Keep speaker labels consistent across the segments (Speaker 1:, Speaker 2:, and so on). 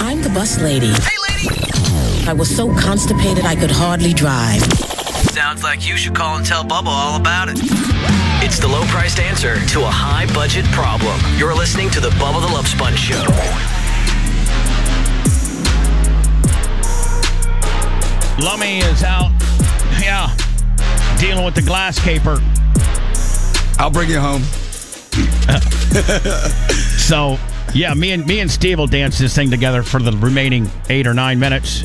Speaker 1: I'm the bus lady.
Speaker 2: Hey, lady!
Speaker 1: I was so constipated I could hardly drive.
Speaker 2: Sounds like you should call and tell Bubba all about it. It's the low-priced answer to a high-budget problem. You're listening to the Bubba the Love Sponge Show.
Speaker 3: Lummy is out, dealing with the glass caper.
Speaker 4: I'll bring you home.
Speaker 3: So, yeah, me and Steve will dance this thing together for the remaining 8 or 9 minutes.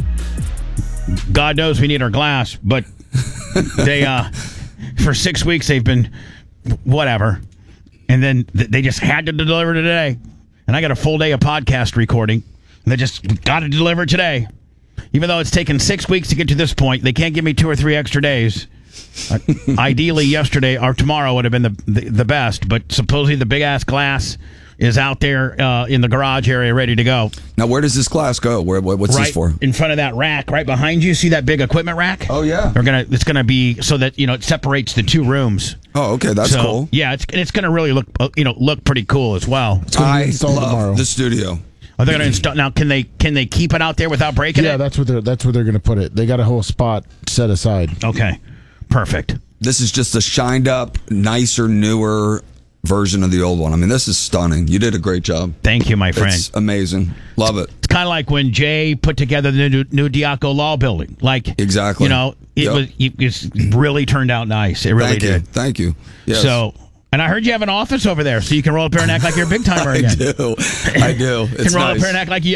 Speaker 3: God knows we need our glass, but they, for 6 weeks, they've been whatever. And then they just had to deliver today. And I got a full day of podcast recording. And they just got to deliver today. Even though it's taken 6 weeks to get to this point, they can't give me 2 or 3 extra days. Ideally, yesterday or tomorrow would have been the best, but supposedly the big-ass glass is out there in the garage area ready to go.
Speaker 4: Now, where does this glass go? What's this for?
Speaker 3: In front of that rack, right behind you. See that big equipment rack?
Speaker 4: Oh, yeah.
Speaker 3: It's gonna be so that it separates the 2 rooms.
Speaker 4: Oh, okay, that's cool.
Speaker 3: Yeah, it's gonna really look pretty cool as well.
Speaker 4: I love the studio.
Speaker 3: Are they going to install now? Can they keep it out there without breaking it?
Speaker 5: Yeah, that's where they're going to put it. They got a whole spot set aside.
Speaker 3: Okay, perfect.
Speaker 4: This is just a shined up, nicer, newer version of the old one. I mean, this is stunning. You did a great job.
Speaker 3: Thank you, my friend.
Speaker 4: It's amazing. Love it.
Speaker 3: It's kind of like when Jay put together the new Diaco Law Building.
Speaker 4: Exactly.
Speaker 3: It's really turned out nice. It really did.
Speaker 4: Thank you. Yes.
Speaker 3: So. And I heard you have an office over there, so you can roll up here and act like you're a big timer again.
Speaker 4: I do. It's
Speaker 3: can roll up here and act like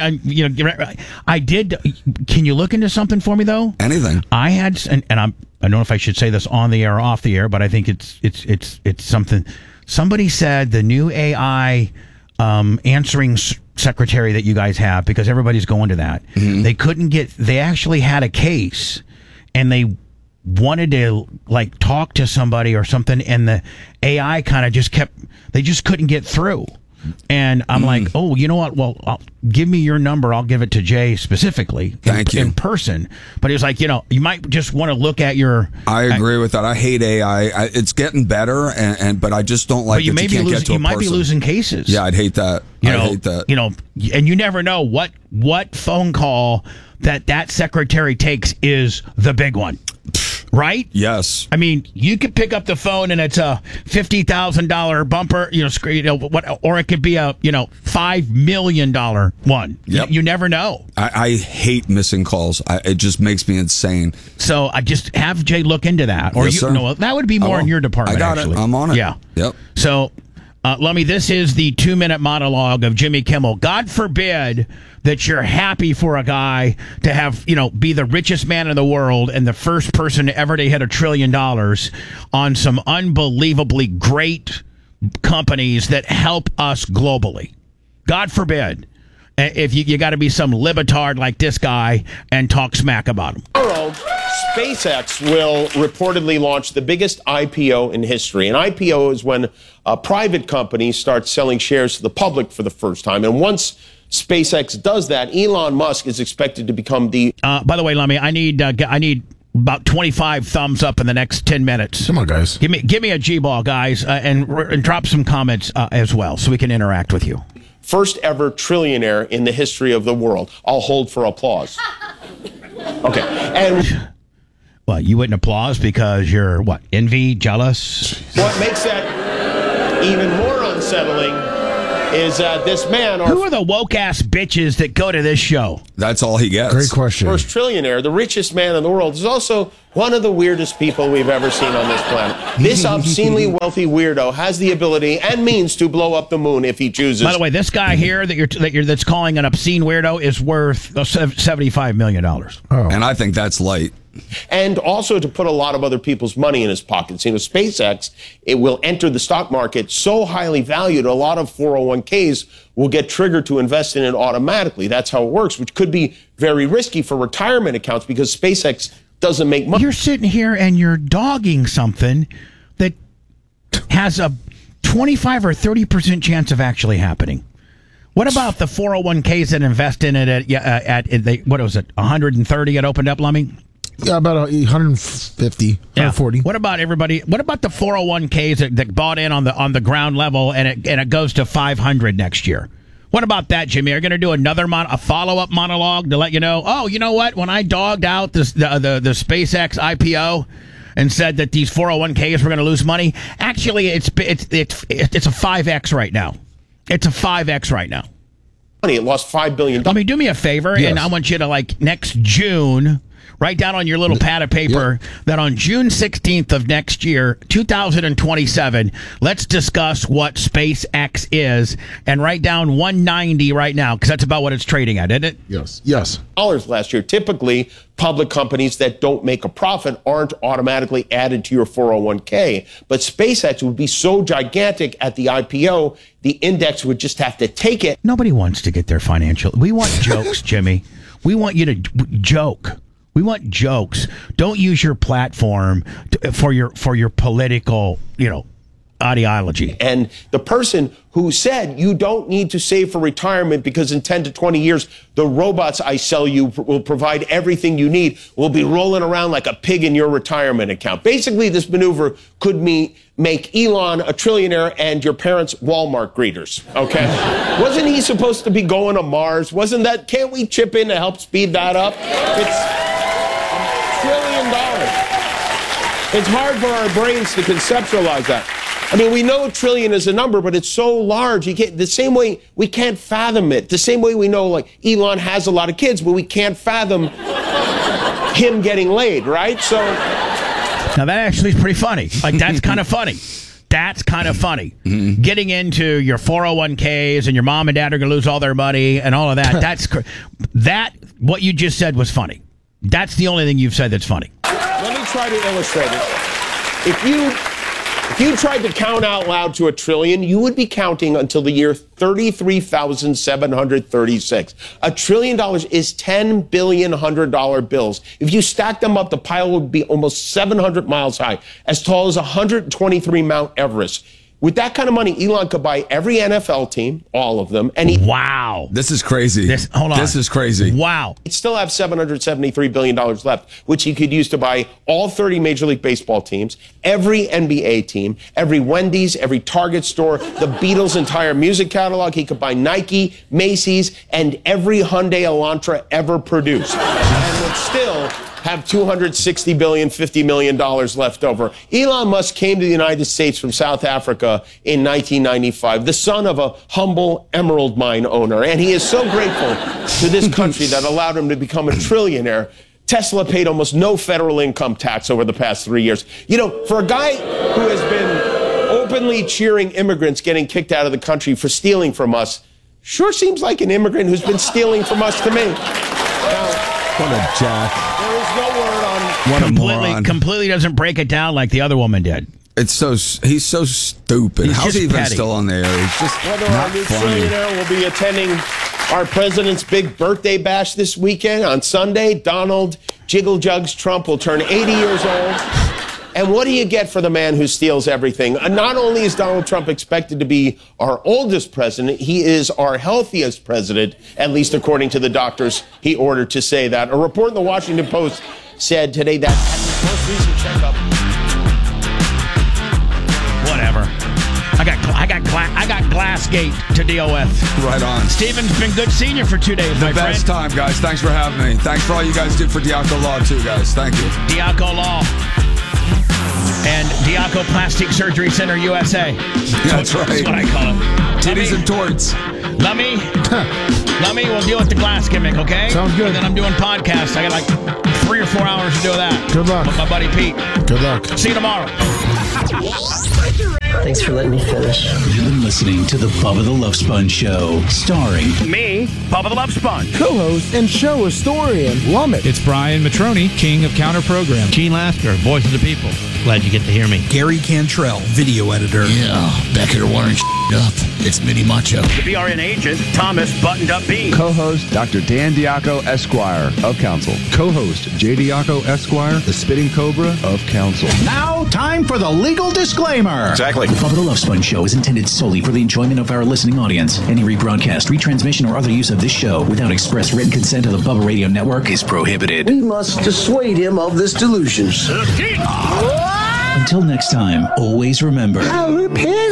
Speaker 3: I did. Can you look into something for me though?
Speaker 4: Anything.
Speaker 3: I had, and I don't know if I should say this on the air or off the air, but I think it's something. Somebody said the new AI answering secretary that you guys have, because everybody's going to that. Mm-hmm. They actually had a case, and they wanted to talk to somebody or something, and the AI kind of they just couldn't get through. And I'm like, oh, you know what? Well, give me your number. I'll give it to Jay specifically in person. But he was like, you might just want to look at your.
Speaker 4: I agree with that. I hate AI. It's getting better, but I just don't like. But you might
Speaker 3: be losing cases.
Speaker 4: Yeah, I'd hate that. I'd hate that.
Speaker 3: And you never know what phone call that secretary takes is the big one. Right?
Speaker 4: Yes.
Speaker 3: I mean, you could pick up the phone and it's a $50,000 bumper, or it could be a $5 million one.
Speaker 4: Yep.
Speaker 3: You never know.
Speaker 4: I hate missing calls. It just makes me insane.
Speaker 3: So I just have Jay look into that, or
Speaker 4: yes, sir.
Speaker 3: That would be more in your department.
Speaker 4: I got
Speaker 3: actually.
Speaker 4: it. I'm on it.
Speaker 3: Yeah.
Speaker 4: Yep.
Speaker 3: So. Lummy, this is the 2-minute monologue of Jimmy Kimmel. God forbid that you're happy for a guy to have, be the richest man in the world and the first person ever to hit $1 trillion on some unbelievably great companies that help us globally. God forbid. If you got to be some libetard like this guy and talk smack about him.
Speaker 6: Tomorrow, SpaceX will reportedly launch the biggest IPO in history. An IPO is when a private company starts selling shares to the public for the first time. And once SpaceX does that, Elon Musk is expected to become the...
Speaker 3: by the way, Lummy, I need about 25 thumbs up in the next 10 minutes.
Speaker 5: Come on, guys.
Speaker 3: Give me a G-ball, guys, and drop some comments as well so we can interact with you.
Speaker 6: First ever trillionaire in the history of the world. I'll hold for applause. Okay. And
Speaker 3: well, you wouldn't applause because you're what? Envy, jealous?
Speaker 6: What makes that even more unsettling is this man...
Speaker 3: Who are the woke-ass bitches that go to this show?
Speaker 4: That's all he gets.
Speaker 5: Great question.
Speaker 6: First trillionaire, the richest man in the world, is also one of the weirdest people we've ever seen on this planet. This obscenely wealthy weirdo has the ability and means to blow up the moon if he chooses.
Speaker 3: By the way, this guy here that's calling an obscene weirdo is worth $75 million.
Speaker 5: Oh.
Speaker 4: And I think that's light.
Speaker 6: And also to put a lot of other people's money in his pockets. SpaceX, it will enter the stock market so highly valued, a lot of 401ks will get triggered to invest in it automatically. That's how it works, which could be very risky for retirement accounts because SpaceX doesn't make money.
Speaker 3: You're sitting here and you're dogging something that has a 25 or 30% chance of actually happening. What about the 401ks that invest in it at what was it, 130 it opened up, Lummy?
Speaker 5: Yeah, about 150, 140.
Speaker 3: What about everybody? What about the 401ks that bought in on the ground level and it goes to 500 next year? What about that, Jimmy? Are you going to do a follow-up monologue to let you know, oh, you know what? When I dogged out the SpaceX IPO and said that these 401ks were going to lose money, actually, it's a 5X right now. It's a 5X right now.
Speaker 6: It lost $5 billion.
Speaker 3: I mean, do me a favor, and I want you to, next June, write down on your little pad of paper that on June 16th of next year, 2027, let's discuss what SpaceX is, and write down 190 right now, because that's about what it's trading at, isn't it?
Speaker 5: Yes.
Speaker 6: Dollars last year. Typically, public companies that don't make a profit aren't automatically added to your 401k. But SpaceX would be so gigantic at the IPO, the index would just have to take it.
Speaker 3: Nobody wants to get their financial. We want jokes, Jimmy. We want you to joke. We want jokes. Don't use your platform for your political, ideology.
Speaker 6: And the person who said you don't need to save for retirement because in 10 to 20 years, the robots I sell you will provide everything you need, will be rolling around like a pig in your retirement account. Basically, this maneuver could make Elon a trillionaire and your parents Walmart greeters, okay? Wasn't he supposed to be going to Mars? Can't we chip in to help speed that up? It's $1 trillion. It's hard for our brains to conceptualize that. I mean, we know trillion is a number, but it's so large. The same way we can't fathom it. The same way we know, Elon has a lot of kids, but we can't fathom him getting laid, right? So
Speaker 3: now that actually is pretty funny. That's kind of funny. That's kind of funny. Mm-hmm. Getting into your 401ks and your mom and dad are going to lose all their money and all of that. What you just said was funny. That's the only thing you've said that's funny.
Speaker 6: Let me try to illustrate it. If you tried to count out loud to 1 trillion, you would be counting until the year 33,736. $1 trillion is 10 billion $100 bills. If you stack them up, the pile would be almost 700 miles high, as tall as 123 Mount Everest. With that kind of money, Elon could buy every NFL team, all of them, and
Speaker 3: wow.
Speaker 4: This is crazy.
Speaker 3: Hold on.
Speaker 4: This is crazy.
Speaker 3: Wow.
Speaker 6: He'd still have $773 billion left, which he could use to buy all 30 Major League Baseball teams, every NBA team, every Wendy's, every Target store, the Beatles' entire music catalog. He could buy Nike, Macy's, and every Hyundai Elantra ever produced. And would still have $260 billion, $50 million left over. Elon Musk came to the United States from South Africa in 1995, the son of a humble emerald mine owner. And he is so grateful to this country that allowed him to become a trillionaire. Tesla paid almost no federal income tax over the past 3 years. For a guy who has been openly cheering immigrants getting kicked out of the country for stealing from us, sure seems like an immigrant who's been stealing from us to me. Now,
Speaker 5: what a jack.
Speaker 6: There is no word on...
Speaker 4: What a moron.
Speaker 3: Completely doesn't break it down like the other woman did.
Speaker 4: He's so stupid. How's he even
Speaker 3: petty.
Speaker 4: still on there? He's just
Speaker 6: Whether
Speaker 4: not
Speaker 6: our new
Speaker 4: funny.
Speaker 6: trillionaire will be attending our president's big birthday bash this weekend on Sunday. Donald Jiggle Jugs Trump will turn 80 years old. And what do you get for the man who steals everything? Not only is Donald Trump expected to be our oldest president, he is our healthiest president, at least according to the doctors he ordered to say that. A report in the Washington Post said today that at his most recent checkup...
Speaker 3: Whatever. I got Glassgate to deal with.
Speaker 4: Right on.
Speaker 3: Steven's been good seeing you for 2 days, my friend.
Speaker 4: Best time, guys. Thanks for having me. Thanks for all you guys do for Diaco Law, too, guys. Thank you.
Speaker 3: Diaco Law. And Diaco Plastic Surgery Center USA.
Speaker 4: That's right.
Speaker 3: That's what I call it.
Speaker 4: Titties and torts.
Speaker 3: Lummy, we'll deal with the glass gimmick, okay?
Speaker 5: Sounds good.
Speaker 3: And then I'm doing podcasts. I got 3 or 4 hours to do that.
Speaker 5: Good luck.
Speaker 3: With my buddy Pete.
Speaker 5: Good luck.
Speaker 3: See you tomorrow.
Speaker 7: Thanks for letting me finish.
Speaker 8: You've been listening to the Bubba the Love Sponge Show, starring
Speaker 3: Me, Bubba the Love Sponge.
Speaker 5: Co-host and show historian, Lummit.
Speaker 9: It's Brian Matroni, king of counter program.
Speaker 10: Gene Lasker, voice of the people. Glad you get to hear me.
Speaker 8: Gary Cantrell, video editor.
Speaker 10: Yeah, back here wiring up. It's Mini Macho.
Speaker 3: The BRN agent, Thomas Buttoned Up Bean.
Speaker 11: Co-host, Dr. Dan Diaco, Esquire, of Council. Co-host, J. Diaco, Esquire, the Spitting Cobra of Council.
Speaker 8: Now, time for the legal disclaimer.
Speaker 10: Exactly.
Speaker 8: The Bubba the Love Sponge Show is intended solely for the enjoyment of our listening audience. Any rebroadcast, retransmission, or other use of this show without express written consent of the Bubba Radio Network is prohibited.
Speaker 7: We must dissuade him of this delusion.
Speaker 8: Until next time, always remember...